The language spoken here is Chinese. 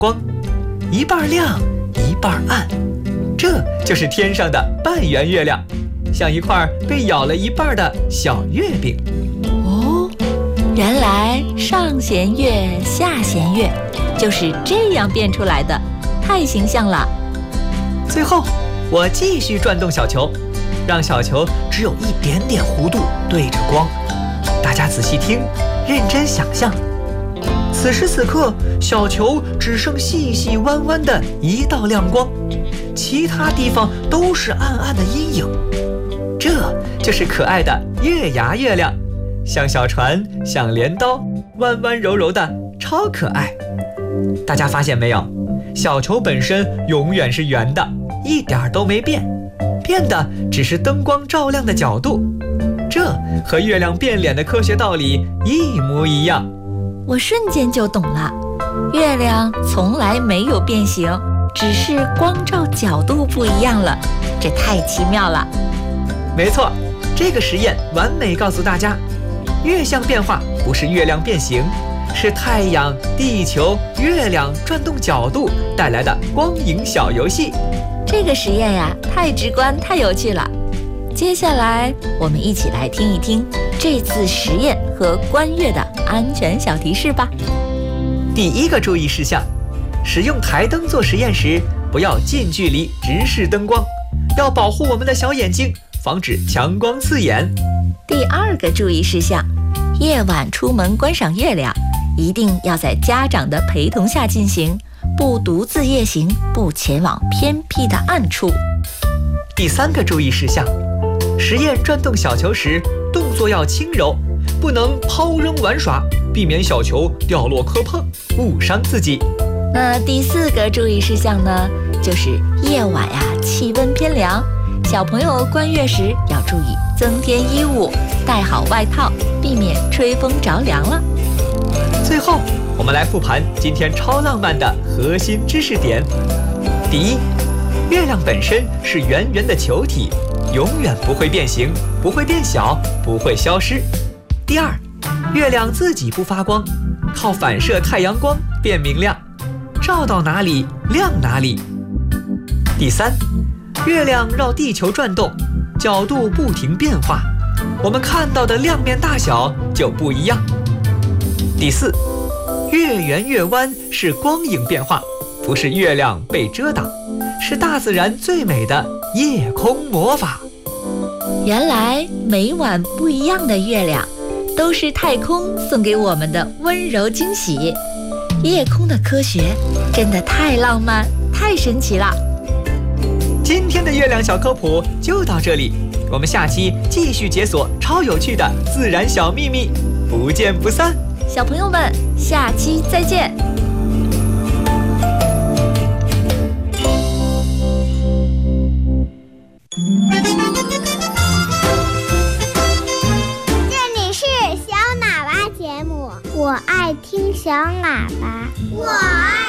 光，一半亮一半暗，这就是天上的半圆月亮，像一块被咬了一半的小月饼。 哦，原来上弦月下弦月就是这样变出来的，太形象了。 最后我继续转动小球，让小球只有一点点弧度对着光，大家仔细听，认真想象。此时此刻，小球只剩细细弯弯的一道亮光，其他地方都是暗暗的阴影。这就是可爱的月牙月亮，像小船，像镰刀，弯弯柔柔的，超可爱。大家发现没有？小球本身永远是圆的，一点都没变，变的只是灯光照亮的角度。这和月亮变脸的科学道理一模一样。 我瞬间就懂了，月亮从来没有变形，只是光照角度不一样了，这太奇妙了。 没错，这个实验完美告诉大家，月相变化不是月亮变形，是太阳、地球、月亮转动角度带来的光影小游戏。 这个实验呀，太直观，太有趣了。接下来我们一起来听一听这次实验和观月的安全小提示吧。 第一个注意事项，使用台灯做实验时，不要近距离直视灯光，要保护我们的小眼睛，防止强光刺眼。 第二个注意事项，夜晚出门观赏月亮，一定要在家长的陪同下进行，不独自夜行，不前往偏僻的暗处。 第三个注意事项，实验转动小球时，动作要轻柔，不能抛扔玩耍，避免小球掉落磕碰，误伤自己。 那第四个注意事项呢，就是夜晚呀，气温偏凉，小朋友观月时要注意增添衣物，带好外套，避免吹风着凉了。 最后，我们来复盘今天超浪漫的核心知识点。第一，月亮本身是圆圆的球体，永远不会变形，不会变小，不会消失。第二，月亮自己不发光，靠反射太阳光变明亮，照到哪里亮哪里。第三，月亮绕地球转动，角度不停变化，我们看到的亮面大小就不一样。第四，月圆月弯是光影变化，不是月亮被遮挡，是大自然最美的夜空魔法。 原来每晚不一样的月亮，都是太空送给我们的温柔惊喜。夜空的科学真的太浪漫，太神奇了。 今天的月亮小科普就到这里，我们下期继续解锁超有趣的自然小秘密，不见不散。 小朋友们，下期再见。 这里是小喇叭节目，我爱听小喇叭，我爱